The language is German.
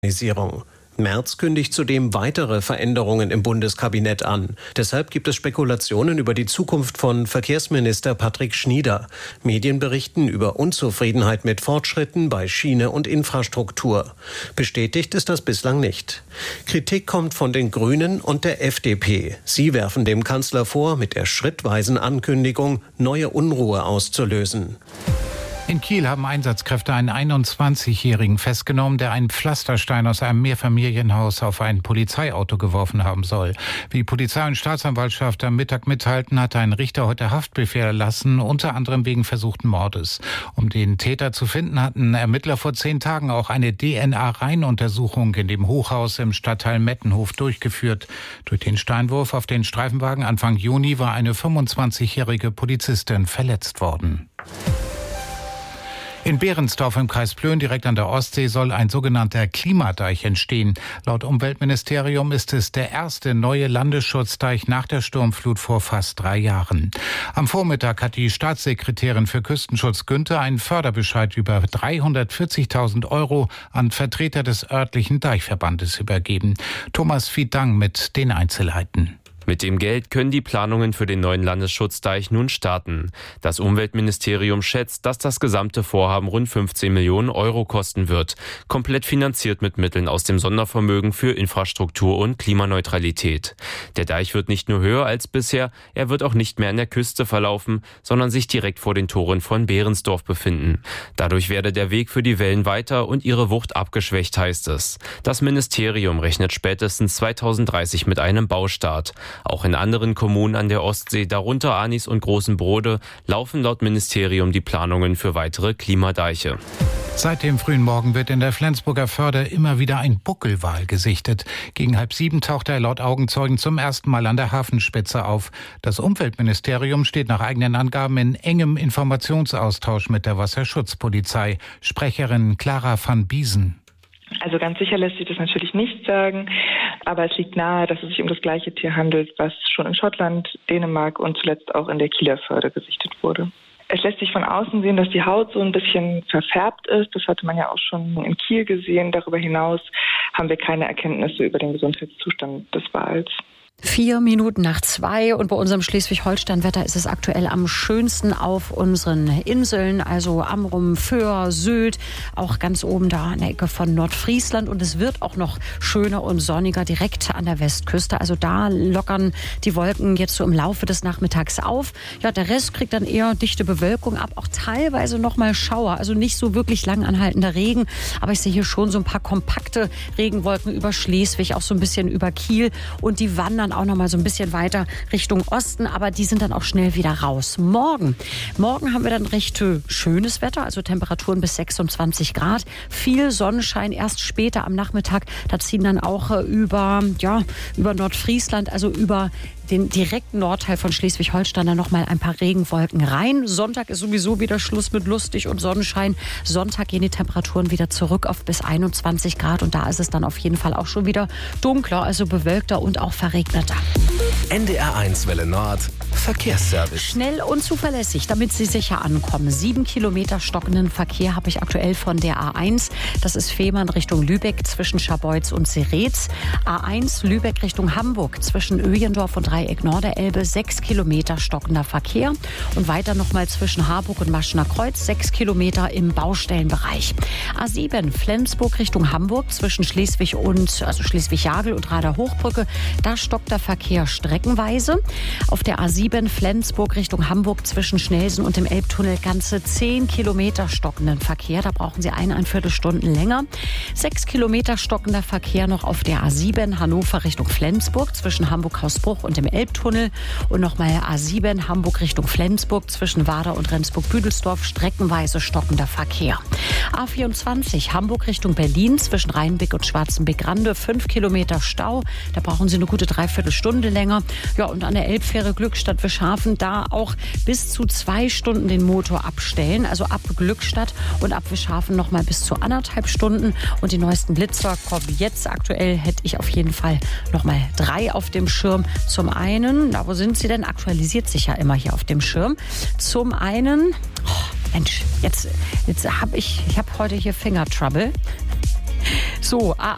Modernisierung. Merz kündigt zudem weitere Veränderungen im Bundeskabinett an. Deshalb gibt es Spekulationen über die Zukunft von Verkehrsminister Patrick Schnieder. Medien berichten über Unzufriedenheit mit Fortschritten bei Schiene und Infrastruktur. Bestätigt ist das bislang nicht. Kritik kommt von den Grünen und der FDP. Sie werfen dem Kanzler vor, mit der schrittweisen Ankündigung neue Unruhe auszulösen. In Kiel haben Einsatzkräfte einen 21-Jährigen festgenommen, der einen Pflasterstein aus einem Mehrfamilienhaus auf ein Polizeiauto geworfen haben soll. Wie Polizei und Staatsanwaltschaft am Mittag mitteilten, hatte ein Richter heute Haftbefehl erlassen, unter anderem wegen versuchten Mordes. Um den Täter zu finden, hatten Ermittler vor 10 Tagen auch eine DNA-Reihenuntersuchung in dem Hochhaus im Stadtteil Mettenhof durchgeführt. Durch den Steinwurf auf den Streifenwagen Anfang Juni war eine 25-jährige Polizistin verletzt worden. In Behrensdorf im Kreis Plön, direkt an der Ostsee, soll ein sogenannter Klimadeich entstehen. Laut Umweltministerium ist es der erste neue Landesschutzdeich nach der Sturmflut vor fast 3 Jahren. Am Vormittag hat die Staatssekretärin für Küstenschutz Günther einen Förderbescheid über 340.000 € an Vertreter des örtlichen Deichverbandes übergeben. Thomas Fiedang mit den Einzelheiten. Mit dem Geld können die Planungen für den neuen Landesschutzdeich nun starten. Das Umweltministerium schätzt, dass das gesamte Vorhaben rund 15 Millionen € kosten wird. Komplett finanziert mit Mitteln aus dem Sondervermögen für Infrastruktur und Klimaneutralität. Der Deich wird nicht nur höher als bisher, er wird auch nicht mehr an der Küste verlaufen, sondern sich direkt vor den Toren von Behrensdorf befinden. Dadurch werde der Weg für die Wellen weiter und ihre Wucht abgeschwächt, heißt es. Das Ministerium rechnet spätestens 2030 mit einem Baustart. Auch in anderen Kommunen an der Ostsee, darunter Arnis und Großen Brode, laufen laut Ministerium die Planungen für weitere Klimadeiche. Seit dem frühen Morgen wird in der Flensburger Förde immer wieder ein Buckelwal gesichtet. Gegen 6:30 tauchte er laut Augenzeugen zum ersten Mal an der Hafenspitze auf. Das Umweltministerium steht nach eigenen Angaben in engem Informationsaustausch mit der Wasserschutzpolizei. Sprecherin Clara van Biesen. Also ganz sicher lässt sich das natürlich nicht sagen, aber es liegt nahe, dass es sich um das gleiche Tier handelt, was schon in Schottland, Dänemark und zuletzt auch in der Kieler Förde gesichtet wurde. Es lässt sich von außen sehen, dass die Haut so ein bisschen verfärbt ist. Das hatte man ja auch schon in Kiel gesehen. Darüber hinaus haben wir keine Erkenntnisse über den Gesundheitszustand des Wals. 2:04 und bei unserem Schleswig-Holstein-Wetter ist es aktuell am schönsten auf unseren Inseln, also Amrum, Föhr, Sylt, auch ganz oben da in der Ecke von Nordfriesland, und es wird auch noch schöner und sonniger direkt an der Westküste, also da lockern die Wolken jetzt so im Laufe des Nachmittags auf. Ja, der Rest kriegt dann eher dichte Bewölkung ab, auch teilweise noch mal Schauer, also nicht so wirklich lang anhaltender Regen, aber ich sehe hier schon so ein paar kompakte Regenwolken über Schleswig, auch so ein bisschen über Kiel, und die wandern auch noch mal so ein bisschen weiter Richtung Osten, aber die sind dann auch schnell wieder raus. Morgen haben wir dann recht schönes Wetter, also Temperaturen bis 26 Grad, viel Sonnenschein erst später am Nachmittag. Da ziehen dann auch über Nordfriesland, also über den direkten Nordteil von Schleswig-Holstein dann noch mal ein paar Regenwolken rein. Sonntag ist sowieso wieder Schluss mit lustig und Sonnenschein. Sonntag gehen die Temperaturen wieder zurück auf bis 21 Grad und da ist es dann auf jeden Fall auch schon wieder dunkler, also bewölkter und auch verregneter. NDR1 Welle Nord, Verkehrsservice. Schnell und zuverlässig, damit Sie sicher ankommen. 7 Kilometer stockenden Verkehr habe ich aktuell von der A1. Das ist Fehmarn Richtung Lübeck zwischen Scharbeutz und Seretz. A1 Lübeck Richtung Hamburg zwischen Öjendorf und Dreieck Norderelbe. 6 Kilometer stockender Verkehr. Und weiter nochmal zwischen Harburg und Maschener Kreuz. 6 Kilometer im Baustellenbereich. A7 Flensburg Richtung Hamburg zwischen Schleswig-Jagel und Rader Hochbrücke. Da stockt der Verkehr streckenweise. Auf der A7 Flensburg Richtung Hamburg zwischen Schnelsen und dem Elbtunnel ganze 10 Kilometer stockenden Verkehr. Da brauchen Sie 1,25 Stunden länger. 6 Kilometer stockender Verkehr noch auf der A7 Hannover Richtung Flensburg zwischen Hamburg-Hausbruch und dem Elbtunnel. Und nochmal A7 Hamburg Richtung Flensburg zwischen Wader und Rendsburg-Büdelsdorf streckenweise stockender Verkehr. A24 Hamburg Richtung Berlin zwischen Rheinbeck und Schwarzenbeck-Rande 5 Kilometer Stau. Da brauchen Sie eine gute 3/4 Stunde länger. Ja, und an der Elbfähre Glückstadt Wischhafen da auch bis zu 2 Stunden den Motor abstellen. Also ab Glückstadt und ab Wischhafen noch mal bis zu 1,5 Stunden. Und die neuesten Blitzer kommen jetzt. Aktuell hätte ich auf jeden Fall noch mal 3 auf dem Schirm. Zum einen, wo sind sie denn? Aktualisiert sich ja immer hier auf dem Schirm. Zum einen, Mensch, jetzt habe ich habe heute hier Finger Trouble. So,